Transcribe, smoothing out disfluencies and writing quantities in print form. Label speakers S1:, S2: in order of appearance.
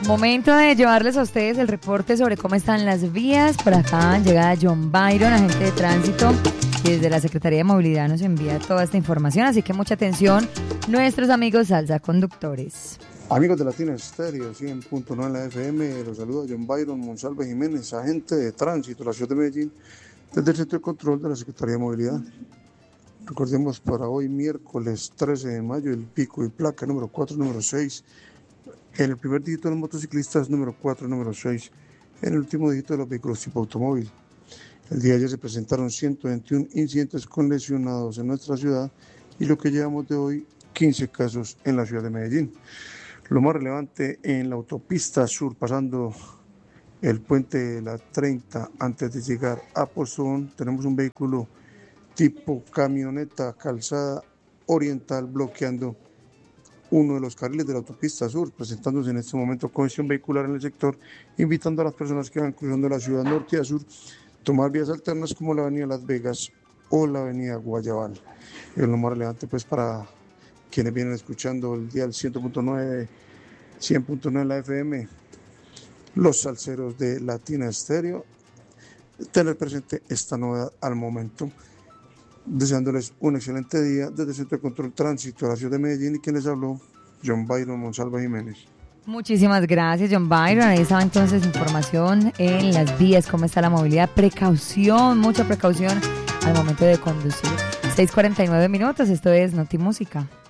S1: Momento de llevarles a ustedes el reporte sobre cómo están las vías. Por acá llega John Byron, agente de tránsito, y desde la Secretaría de Movilidad nos envía toda esta información, así que mucha atención, nuestros amigos Salsa Conductores.
S2: Amigos de Latina Estéreo, 100.9 en la FM, los saluda John Byron Monsalve Jiménez, agente de tránsito de la ciudad de Medellín, desde el Centro de Control de la Secretaría de Movilidad. Recordemos para hoy, miércoles 13 de mayo, el pico y placa número 4, número 6. En el primer dígito de los motociclistas, número 4, número 6. En el último dígito de los vehículos tipo automóvil. El día de ayer se presentaron 121 incidentes con lesionados en nuestra ciudad y lo que llevamos de hoy, 15 casos en la ciudad de Medellín. Lo más relevante en la autopista sur, pasando el puente de la 30 antes de llegar a Postobón, tenemos un vehículo tipo camioneta calzada oriental bloqueando uno de los carriles de la autopista sur, presentándose en este momento congestión vehicular en el sector, invitando a las personas que van cruzando la ciudad norte a sur tomar vías alternas como la avenida Las Vegas o la avenida Guayabal. Es lo más relevante pues para quienes vienen escuchando el día del 100.9 en la FM, los salseros de Latina Estéreo, tener presente esta novedad al momento. Deseándoles un excelente día desde el Centro de Control Tránsito de la ciudad de Medellín, y quien les habló, John Byron Monsalve Jiménez.
S1: Muchísimas gracias, John Byron. Ahí estaba entonces información en las vías, cómo está la movilidad. Precaución, mucha precaución al momento de conducir. 6:49 minutos, esto es Noti Música.